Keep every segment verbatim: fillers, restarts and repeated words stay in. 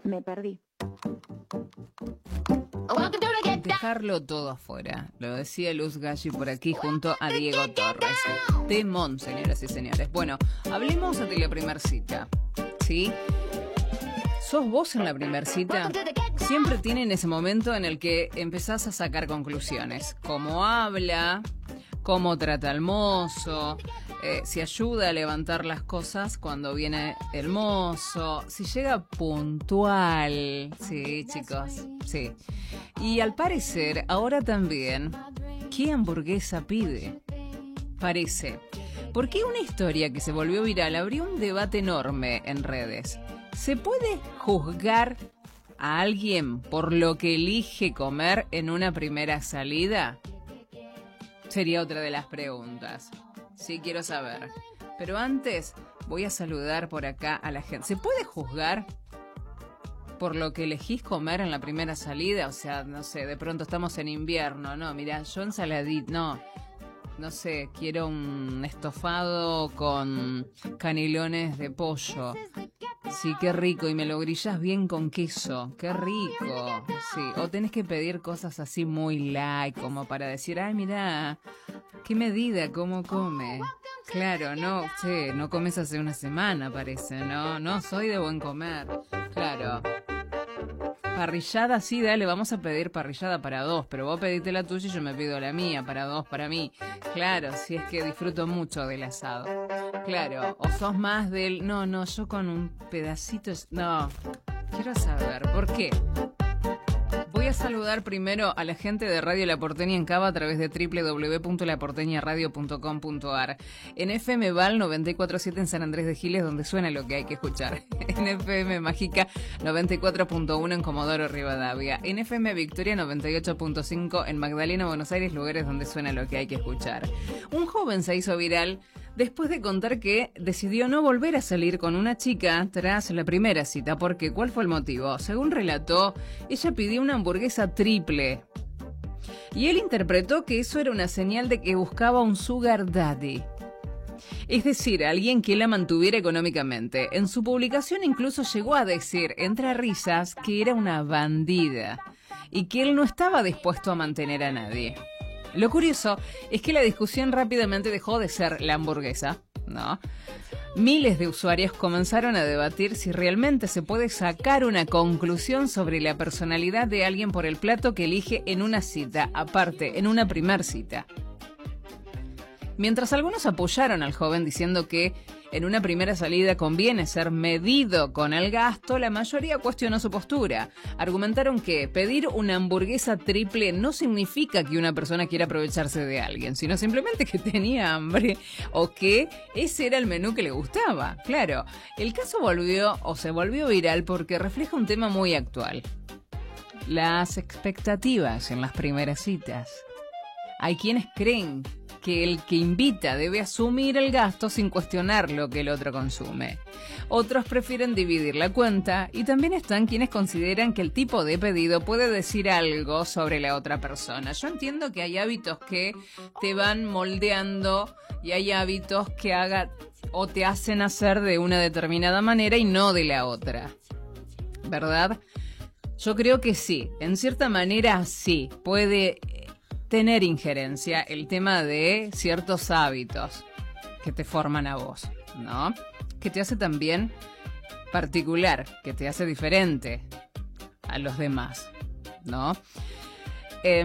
Me perdí. Dejarlo todo afuera. Lo decía Luz Galli por aquí junto a Diego Torres. Temón, señoras y señores. Bueno, hablemos de la primer cita. ¿Sí? ¿Sos vos en la primer cita? Siempre tienen ese momento en el que empezás a sacar conclusiones. Cómo habla, cómo trata al mozo, eh, si ayuda a levantar las cosas cuando viene el mozo, si llega puntual. Sí, chicos, sí. Y al parecer, ahora también, ¿qué hamburguesa pide? Parece. Porque una historia que se volvió viral abrió un debate enorme en redes. ¿Se puede juzgar a alguien por lo que elige comer en una primera salida? Sería otra de las preguntas. Sí, quiero saber. Pero antes voy a saludar por acá a la gente. ¿Se puede juzgar por lo que elegís comer en la primera salida? O sea, no sé, de pronto estamos en invierno. No, mira, yo ensaladita, no. No sé, quiero un estofado con canelones de pollo. Sí, qué rico. Y me lo grillás bien con queso. Qué rico. Sí, o tenés que pedir cosas así muy light, como para decir, ay, mirá, qué medida, cómo come. Claro, no, che, no comes hace una semana, parece, ¿no? No, soy de buen comer. Claro. Parrillada, sí, dale, vamos a pedir parrillada para dos, pero vos pediste la tuya y yo me pido la mía, para dos, para mí. Claro, si es que disfruto mucho del asado. Claro, o sos más del... No, no, yo con un pedacito... No, quiero saber, ¿por qué? Voy a saludar primero a la gente de Radio La Porteña en Cava a través de doble u doble u doble u punto la porteña radio punto com punto a r. En F M Val noventa y cuatro punto siete en San Andrés de Giles, donde suena lo que hay que escuchar. En F M Mágica noventa y cuatro punto uno en Comodoro Rivadavia. En F M Victoria noventa y ocho punto cinco en Magdalena, Buenos Aires, lugares donde suena lo que hay que escuchar. Un joven se hizo viral después de contar que decidió no volver a salir con una chica tras la primera cita. ¿Por qué? ¿Cuál fue el motivo? Según relató, ella pidió una hamburguesa triple. Y él interpretó que eso era una señal de que buscaba un sugar daddy. Es decir, alguien que la mantuviera económicamente. En su publicación incluso llegó a decir, entre risas, que era una bandida y que él no estaba dispuesto a mantener a nadie. Lo curioso es que la discusión rápidamente dejó de ser la hamburguesa, ¿no? Miles de usuarios comenzaron a debatir si realmente se puede sacar una conclusión sobre la personalidad de alguien por el plato que elige en una cita, aparte, en una primer cita. Mientras algunos apoyaron al joven diciendo que en una primera salida conviene ser medido con el gasto, la mayoría cuestionó su postura. Argumentaron que pedir una hamburguesa triple no significa que una persona quiera aprovecharse de alguien, sino simplemente que tenía hambre o que ese era el menú que le gustaba. Claro, el caso volvió o se volvió viral porque refleja un tema muy actual: las expectativas en las primeras citas. Hay quienes creen que el que invita debe asumir el gasto sin cuestionar lo que el otro consume. Otros prefieren dividir la cuenta y también están quienes consideran que el tipo de pedido puede decir algo sobre la otra persona. Yo entiendo que hay hábitos que te van moldeando y hay hábitos que haga o te hacen hacer de una determinada manera y no de la otra, ¿verdad? Yo creo que sí, en cierta manera sí, puede tener injerencia el tema de ciertos hábitos que te forman a vos, ¿no? Que te hace también particular, que te hace diferente a los demás, ¿no? Eh,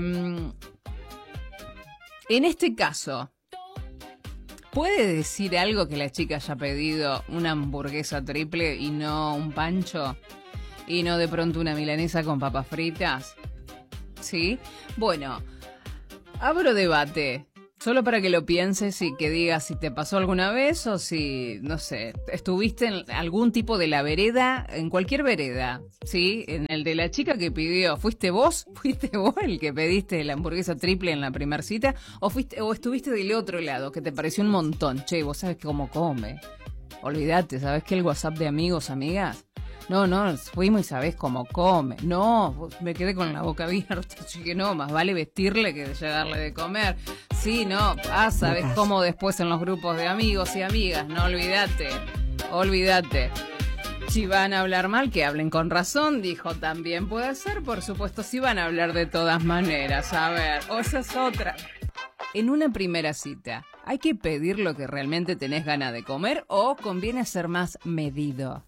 en este caso, ¿puede decir algo que la chica haya pedido una hamburguesa triple y no un pancho? ¿Y no de pronto una milanesa con papas fritas? ¿Sí? Bueno, abro debate, solo para que lo pienses y que digas si te pasó alguna vez o si, no sé, estuviste en algún tipo de la vereda, en cualquier vereda, ¿sí? En el de la chica que pidió, ¿fuiste vos? ¿Fuiste vos el que pediste la hamburguesa triple en la primer cita? ¿O fuiste o estuviste del otro lado, que te pareció un montón? Che, vos sabés cómo come. Olvídate, ¿sabés que el WhatsApp de amigos, amigas? No, no, fuimos y sabés cómo come. No, me quedé con la boca abierta. Dije, no, más vale vestirle que llegarle de comer. Sí, no, ah, sabés cómo después en los grupos de amigos y amigas. No, olvídate, olvídate. Si van a hablar mal, que hablen con razón, dijo. También puede ser, por supuesto, si van a hablar de todas maneras. A ver, o esa es otra. En una primera cita, ¿hay que pedir lo que realmente tenés ganas de comer o conviene ser más medido?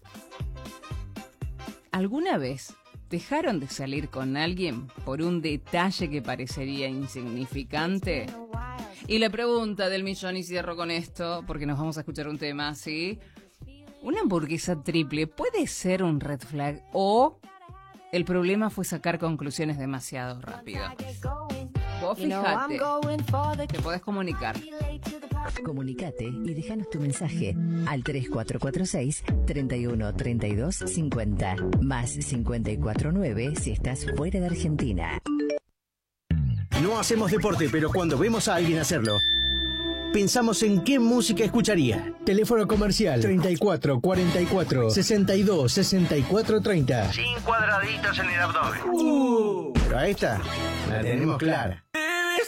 ¿Alguna vez dejaron de salir con alguien por un detalle que parecería insignificante? Y la pregunta del millón, y cierro con esto, porque nos vamos a escuchar un tema, ¿sí? ¿Una hamburguesa triple puede ser un red flag o el problema fue sacar conclusiones demasiado rápido? Vos fijate, te podés comunicar. Comunicate y déjanos tu mensaje al tres cuatro cuatro seis, tres uno tres dos cinco cero, más cinco cuatro nueve si estás fuera de Argentina. No hacemos deporte, pero cuando vemos a alguien hacerlo, pensamos en qué música escucharía. Teléfono comercial treinta y cuatro cuarenta y cuatro sesenta y dos sesenta y cuatro treinta. Sin cuadraditos en el abdomen. Uh, pero a esta la tenemos clara.